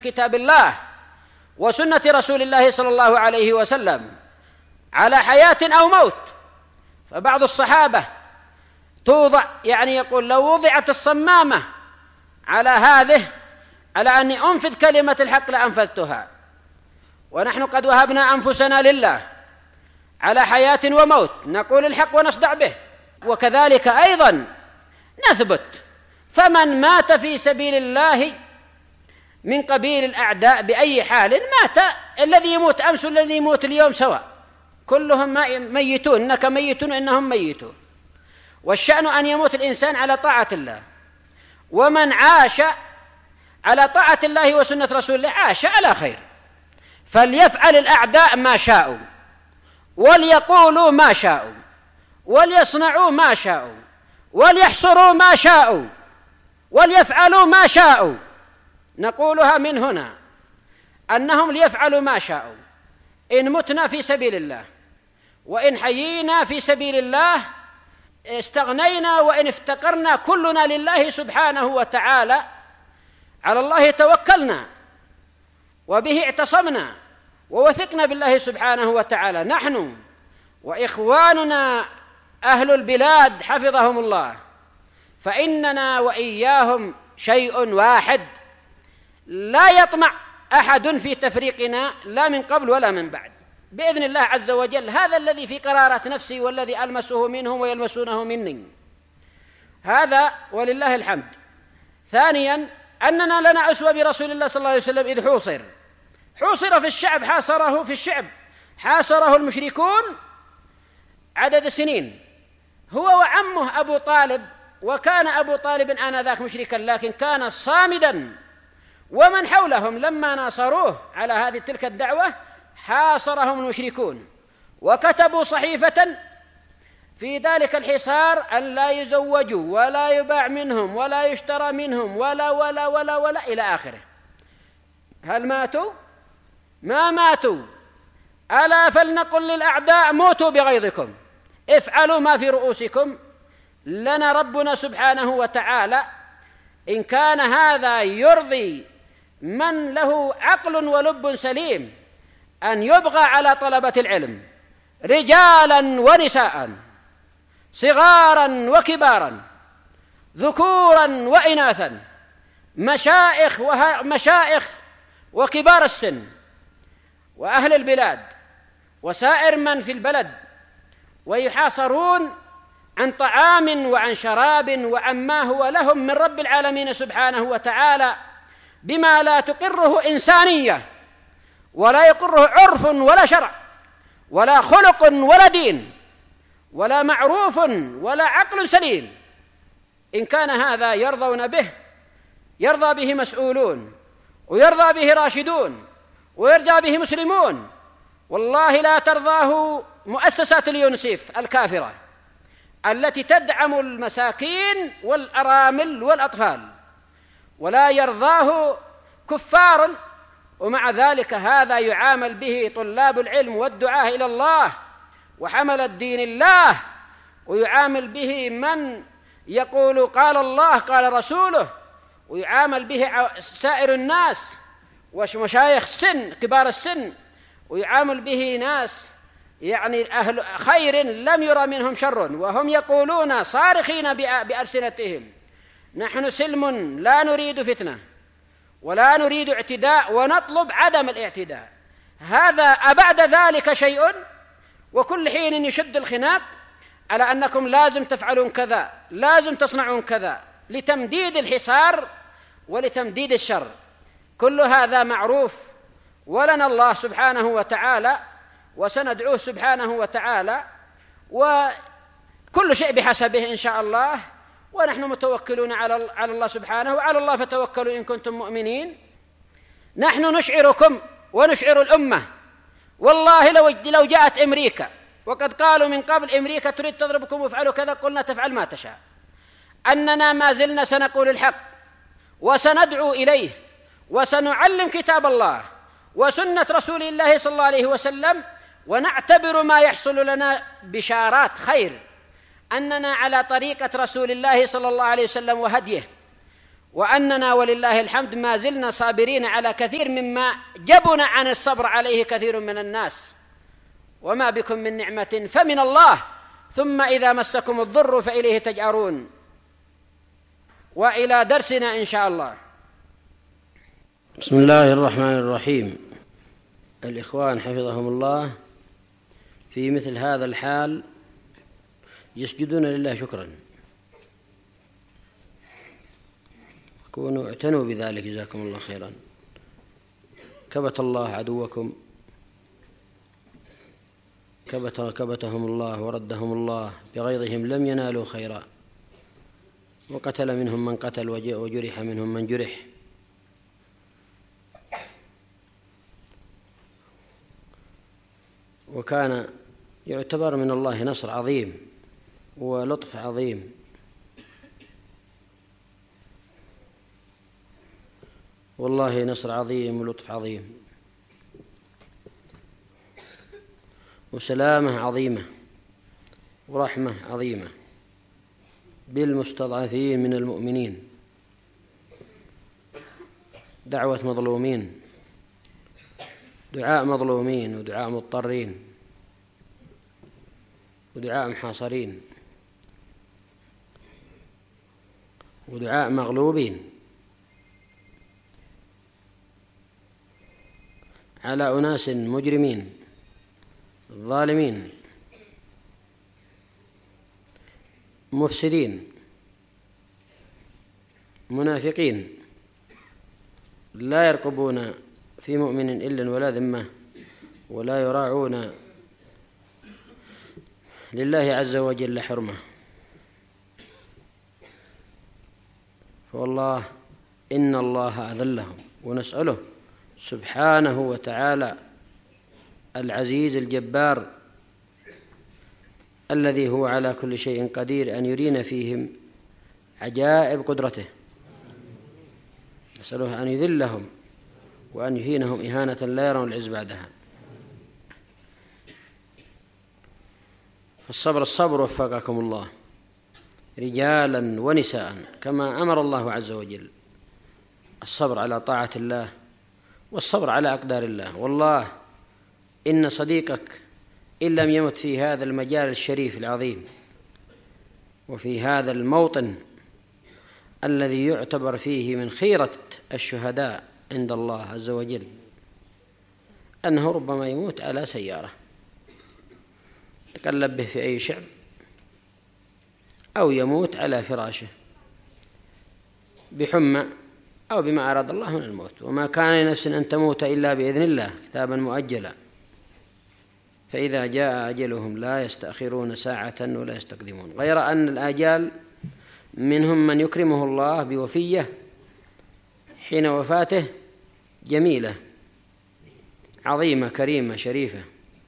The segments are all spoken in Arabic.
كتاب الله وسنة رسول الله صلى الله عليه وسلم على حياة أو موت. فبعض الصحابة توضع يقول لو وضعت الصمامة على هذه على أني أنفذ كلمة الحق لأنفذتها. ونحن قد وهبنا أنفسنا لله على حياة وموت، نقول الحق ونصدع به. وكذلك أيضا نثبت، فمن مات في سبيل الله من قبيل الأعداء بأي حال مات، الذي يموت أمس والذي يموت اليوم سواء، كلهم ميتون، إنك ميت إنهم ميتون. والشأن أن يموت الإنسان على طاعة الله، ومن عاش على طاعة الله وسنة رسول الله عاش على خير. فليفعل الأعداء ما شاءوا، وليقولوا ما شاءوا، وليصنعوا ما شاءوا، وليحصروا ما شاءوا، وليفعلوا ما شاءوا. نقولها من هنا أنهم ليفعلوا ما شاءوا، إن متنا في سبيل الله، وإن حيينا في سبيل الله استغنينا، وإن افتقرنا كلنا لله سبحانه وتعالى. على الله توكلنا وبه اعتصمنا ووثقنا بالله سبحانه وتعالى، نحن وإخواننا أهل البلاد حفظهم الله، فإننا وإياهم شيء واحد، لا يطمع أحد في تفريقنا لا من قبل ولا من بعد بإذن الله عز وجل. هذا الذي في قرارة نفسي والذي ألمسه منهم ويلمسونه مني، هذا ولله الحمد. ثانيا أننا لنا أسوة برسول الله صلى الله عليه وسلم إذ حوصر في الشعب، حاصره في الشعب، حاصره المشركون عدد سنين، هو وعمه أبو طالب. وكان أبو طالب آنذاك مشركا لكن كان صامدا، ومن حولهم لما ناصروه على تلك الدعوة حاصرهم المشركون، وكتبوا صحيفة في ذلك الحصار أن لا يزوجوا ولا يباع منهم ولا يشترى منهم ولا ولا ولا ولا إلى آخره. هل ماتوا؟ ما ماتوا. ألا فلنقل للأعداء موتوا بغيظكم، افعلوا ما في رؤوسكم، لنا ربنا سبحانه وتعالى. إن كان هذا يرضي من له عقل ولب سليم أن يبغى على طلبة العلم رجالا ونساء، صغارا وكبارا، ذكورا وإناثا، مشائخ وكبار السن وأهل البلاد وسائر من في البلد، ويحاصرون عن طعام وعن شراب وعما هو لهم من رب العالمين سبحانه وتعالى، بما لا تقره إنسانية ولا يقره عرف ولا شرع ولا خلق ولا دين ولا معروف ولا عقل سليم. إن كان هذا يرضون به، يرضى به مسؤولون، ويرضى به راشدون، ويرضى به مسلمون، والله لا ترضاه مؤسسات اليونسيف الكافرة التي تدعم المساكين والأرامل والأطفال، ولا يرضاه كفار. ومع ذلك هذا يعامل به طلاب العلم والدعاة إلى الله وحمل الدين الله، ويعامل به من يقول قال الله قال رسوله، ويعامل به سائر الناس ومشايخ السن كبار السن، ويعامل به ناس أهل خير لم يرى منهم شر، وهم يقولون صارخين بألسنتهم نحن سلم لا نريد فتنة ولا نريد اعتداء ونطلب عدم الاعتداء. هذا أبعد ذلك شيء، وكل حين يشد الخناق على أنكم لازم تفعلون كذا، لازم تصنعون كذا لتمديد الحصار ولتمديد الشر. كل هذا معروف ولنا الله سبحانه وتعالى، وسندعوه سبحانه وتعالى، وكل شيء بحسبه إن شاء الله، ونحن متوكلون على الله سبحانه، وعلى الله فتوكلوا إن كنتم مؤمنين. نحن نشعركم ونشعر الأمة، والله لو جاءت أمريكا، وقد قالوا من قبل أمريكا تريد تضربكم وافعلوا كذا، قلنا تفعل ما تشاء، أننا ما زلنا سنقول الحق وسندعو إليه، وسنعلم كتاب الله وسنة رسول الله صلى الله عليه وسلم، ونعتبر ما يحصل لنا بشارات خير، أننا على طريقة رسول الله صلى الله عليه وسلم وهديه، وأننا ولله الحمد ما زلنا صابرين على كثير مما جبن عن الصبر عليه كثير من الناس. وما بكم من نعمة فمن الله، ثم إذا مسكم الضر فإليه تجأرون. وإلى درسنا إن شاء الله. بسم الله الرحمن الرحيم. الإخوان حفظهم الله في مثل هذا الحال يسجدون لله شكرا. كونوا اعتنوا بذلك جزاكم الله خيرا. كبت الله عدوكم، كبتهم الله وردهم الله بغيظهم لم ينالوا خيرا، وقتل منهم من قتل وجرح منهم من جرح. وكان يعتبر من الله نصر عظيم ولطف عظيم. والله نصر عظيم ولطف عظيم وسلامة عظيمة ورحمة عظيمة بالمستضعفين من المؤمنين، دعوة مظلومين، دعاء مظلومين ودعاء مضطرين ودعاء محاصرين ودعاء مغلوبين على أناس مجرمين ظالمين مفسدين منافقين لا يرقبون في مؤمن إلا ولا ذمة، ولا يراعون لله عز وجل حرمة. فوالله إن الله أذلهم، ونسأله سبحانه وتعالى العزيز الجبار الذي هو على كل شيء قدير أن يرينا فيهم عجائب قدرته. نسأله أن يذلهم وأن يهينهم إهانة لا يرون العز بعدها. فالصبر وفقكم الله رجالا ونساء كما أمر الله عز وجل، الصبر على طاعة الله والصبر على أقدار الله. والله إن صديقك إن لم يمت في هذا المجال الشريف العظيم وفي هذا الموطن الذي يعتبر فيه من خيرة الشهداء عند الله عز وجل، أنه ربما يموت على سيارة تقلب به في أي شعب، أو يموت على فراشه بحمى أو بما أراد الله من الموت. وما كان لنفس أن تموت إلا بإذن الله كتابا مؤجلا، فإذا جاء أجلهم لا يستأخرون ساعة ولا يستقدمون. غير أن الآجال منهم من يكرمه الله بوفية حين وفاته جميلة عظيمة كريمة شريفة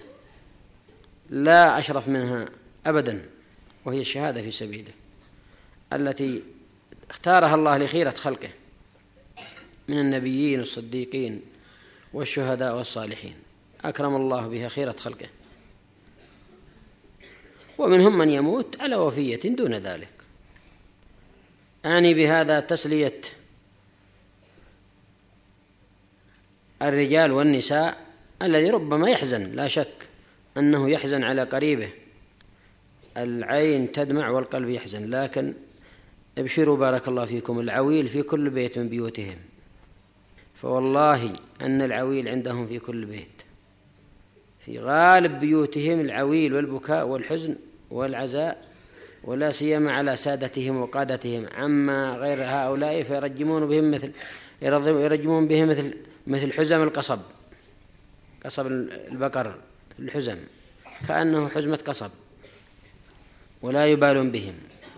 لا أشرف منها أبدا، وهي الشهادة في سبيله التي اختارها الله لخيرة خلقه من النبيين والصديقين والشهداء والصالحين، أكرم الله بها خيرة خلقه. ومنهم من يموت على وفية دون ذلك. أعني بهذا تسلية الرجال والنساء الذي ربما يحزن، لا شك أنه يحزن على قريبه، العين تدمع والقلب يحزن، لكن ابشروا بارك الله فيكم العويل في كل بيت من بيوتهم. فوالله أن العويل عندهم في كل بيت، في غالب بيوتهم العويل والبكاء والحزن والعزاء، ولا سيما على سادتهم وقادتهم. عما غير هؤلاء فيرجمون بهم مثل حزم القصب، قصب البقر الحزم، كأنه حزمة قصب، ولا يبالون بهم،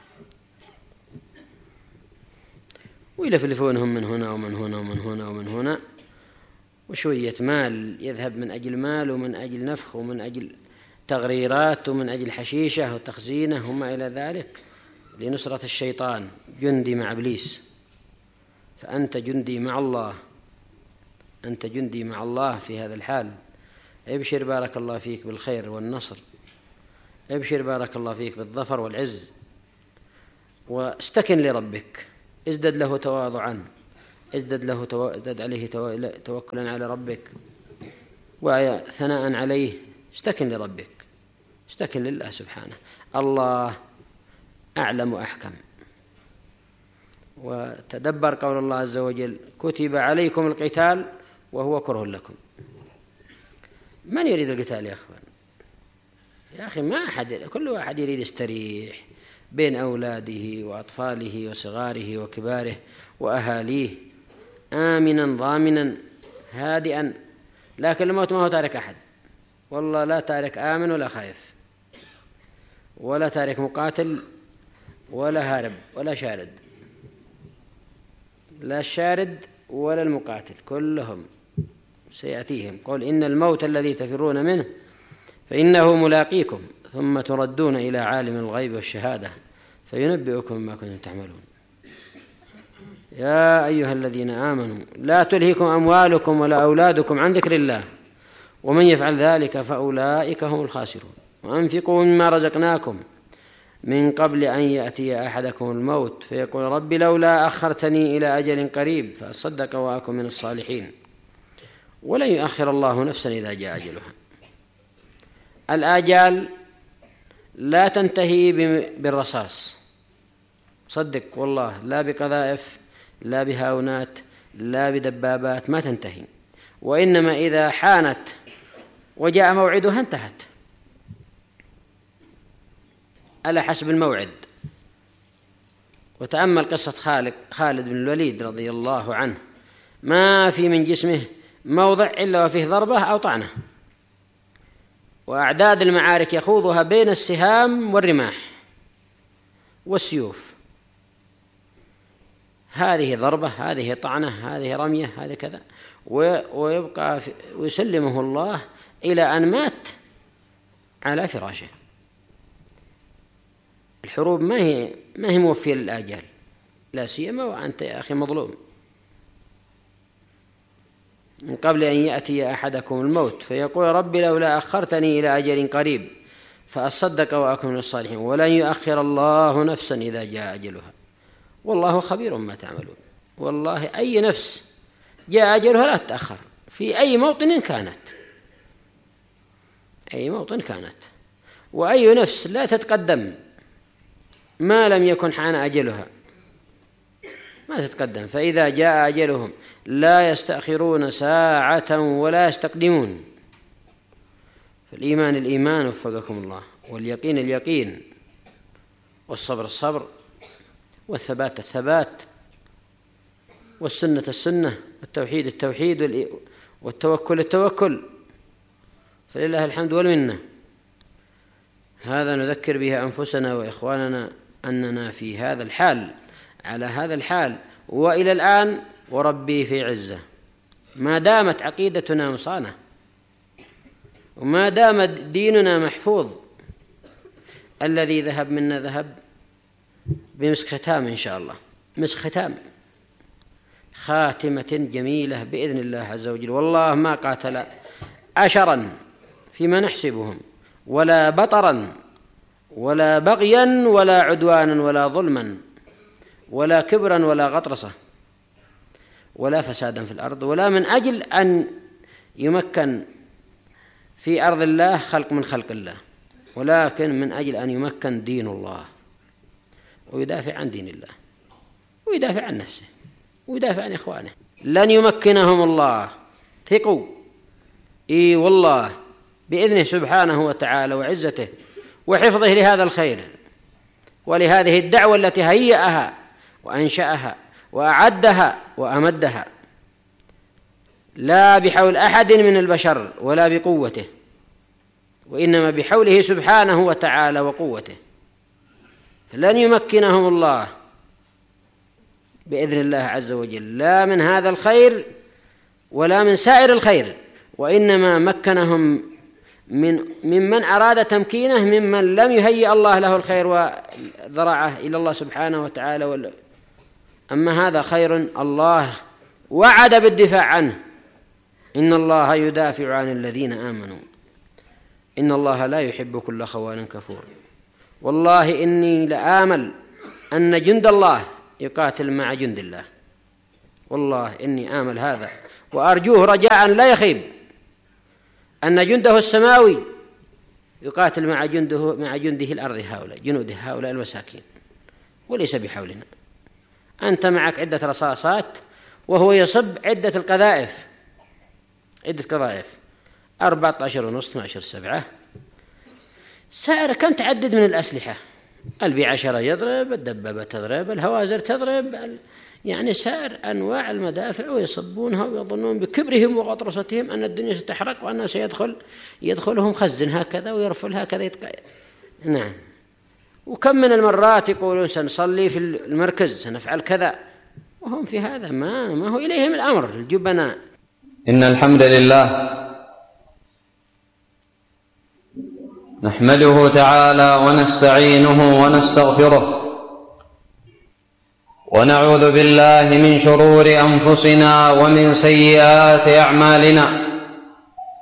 ويلفلفونهم من هنا ومن هنا ومن هنا ومن هنا، وشوية مال يذهب من أجل مال ومن أجل نفخ ومن أجل تغريرات ومن أجل حشيشة وتخزينة وما إلى ذلك لنصرة الشيطان، جندي مع إبليس. فأنت جندي مع الله، أنت جندي مع الله في هذا الحال. ابشر بارك الله فيك بالخير والنصر، ابشر بارك الله فيك بالظفر والعز، واستكن لربك ازدد له تواضعا، ازدد عليه توكلا على ربك وثناء عليه، استكن لربك، استكن لله سبحانه. الله أعلم وأحكم. وتدبر قول الله عز وجل: كتب عليكم القتال وهو كره لكم. من يريد القتال يا أخوان؟ يا أخي ما أحد، كل واحد يريد يستريح بين أولاده وأطفاله وصغاره وكباره وأهاليه، آمنا ضامنا هادئا. لكن الموت ما هو تارك أحد، والله لا تارك آمن ولا خائف، ولا تارك مقاتل ولا هارب ولا شارد، لا الشارد ولا المقاتل، كلهم سيأتيهم. قل إن الموت الذي تفرون منه فإنه ملاقيكم ثم تردون إلى عالم الغيب والشهادة فينبئكم ما كنتم تعملون. يا أيها الذين آمنوا لا تلهكم أموالكم ولا أولادكم عن ذكر الله ومن يفعل ذلك فأولئك هم الخاسرون. وأنفقوا مما رزقناكم من قبل أن يأتي أحدكم الموت فيقول رب لولا أخرتني إلى أجل قريب فأصدق وأكن من الصالحين ولن يؤخر الله نفسا إذا جاء أجلها. الآجال لا تنتهي بالرصاص، صدق والله، لا بقذائف لا بهاونات لا بدبابات، ما تنتهي، وإنما إذا حانت وجاء موعدها انتهت على حسب الموعد. وتأمل قصة خالد بن الوليد رضي الله عنه، ما في من جسمه موضع إلا وفيه ضربة أو طعنة، وأعداد المعارك يخوضها بين السهام والرماح والسيوف، هذه ضربة، هذه طعنة، هذه رمية، هذه كذا، ويبقى ويسلمه الله إلى أن مات على فراشه. الحروب ما هي موفية للآجال، لا سيما وأنت يا أخي مظلوم. من قبل أن يأتي أحدكم الموت فيقول رب لولا أخرتني إلى أجل قريب فأصدق وأكن من الصالحين ولن يؤخر الله نفسا إذا جاء أجلها والله خبير ما تعملون. والله أي نفس جاء أجلها لا تتأخر في أي موطن كانت، أي موطن كانت، وأي نفس لا تتقدم ما لم يكن حان أجلها، ما تتقدم. فإذا جاء أجلهم لا يستأخرون ساعة ولا يستقدمون. فالإيمان الإيمان وفقكم الله، واليقين اليقين، والصبر الصبر، والثبات الثبات، والسنة السنة، والتوحيد التوحيد، والتوكل التوكل، فلله الحمد والمنة. هذا نذكر به أنفسنا وإخواننا أننا في هذا الحال، على هذا الحال وإلى الآن، وربي في عزة، ما دامت عقيدتنا مصانة وما دام ديننا محفوظ. الذي ذهب منا ذهب بمسك ختام إن شاء الله، مسك ختام، خاتمة جميلة بإذن الله عز وجل. والله ما قاتل عشرا فيما نحسبهم، ولا بطرا ولا بغيا ولا عدوانا ولا ظلما ولا كبرا ولا غطرسة ولا فسادا في الأرض، ولا من أجل أن يمكن في أرض الله خلق من خلق الله، ولكن من أجل أن يمكن دين الله ويدافع عن دين الله ويدافع عن نفسه ويدافع عن إخوانه. لن يمكنهم الله، ثقوا، إي والله، بإذنه سبحانه وتعالى وعزته وحفظه لهذا الخير ولهذه الدعوة التي هيأها وأنشأها وأعدها وأمدها، لا بحول أحد من البشر ولا بقوته، وإنما بحوله سبحانه وتعالى وقوته. فلن يمكنهم الله بإذن الله عز وجل لا من هذا الخير ولا من سائر الخير، وإنما مكنهم ممن أراد تمكينه ممن لم يهيئ الله له الخير وذرعه إلى الله سبحانه وتعالى. أما هذا خير الله وعد بالدفاع عنه، إن الله يدافع عن الذين آمنوا إن الله لا يحب كل خوان كفور. والله إني لآمل أن جند الله يقاتل مع جند الله. والله إني آمل هذا وأرجوه رجاء لا يخيب، أن جنده السماوي يقاتل مع جنده الأرض، هؤلاء جنوده هؤلاء المساكين، وليس بحولنا. أنت معك عدة رصاصات وهو يصب عدة القذائف، عدة قذائف 14.5 12 7، سائر كم تعدد من الأسلحة، الB10 يضرب، الدبابة تضرب، الهوازر تضرب، يعني سائر أنواع المدافع، ويصبونها ويظنون بكبرهم وغطرستهم أن الدنيا ستحرق وأنه يدخلهم خزن هكذا ويرفل هكذا نعم. وكم من المرات يقولون سنصلي في المركز، سنفعل كذا، وهم في هذا ما هو إليهم الأمر، الجبناء. إن الحمد لله نحمده تعالى ونستعينه ونستغفره، ونعوذ بالله من شرور أنفسنا ومن سيئات أعمالنا،